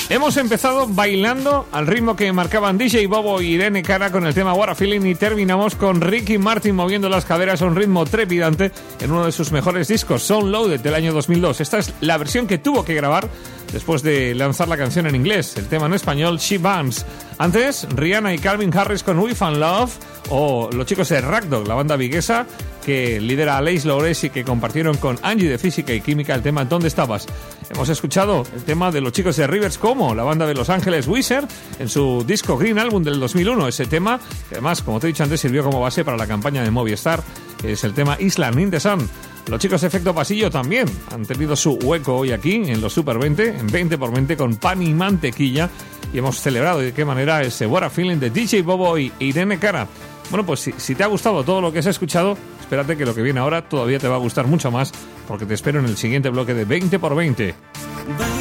Hemos empezado bailando al ritmo que marcaban DJ Bobo y Irene Cara con el tema What a Feeling y terminamos con Ricky Martin moviendo las caderas a un ritmo trepidante en uno de sus mejores discos, Sound Loaded, del año 2002. Esta es la versión que tuvo que grabar después de lanzar la canción en inglés, el tema en español She Bounce. Antes, Rihanna y Calvin Harris con We Found Love, o los chicos de Ragdog, la banda viguesa que lidera a Lace Lores y que compartieron con Angie de Física y Química el tema ¿Dónde estabas? Hemos escuchado el tema de los chicos de Rivers Como, la banda de Los Ángeles Wizard, en su disco Green Album del 2001. Ese tema, que además, como te he dicho antes, sirvió como base para la campaña de Movistar, que es el tema Island in the Sun. Los chicos de Efecto Pasillo también han tenido su hueco hoy aquí en los Super 20, en 20x20 con pan y mantequilla, y hemos celebrado de qué manera ese What a Feeling de DJ Bobo y Irene Cara. Bueno, pues si te ha gustado todo lo que has escuchado, espérate que lo que viene ahora todavía te va a gustar mucho más, porque te espero en el siguiente bloque de 20x20.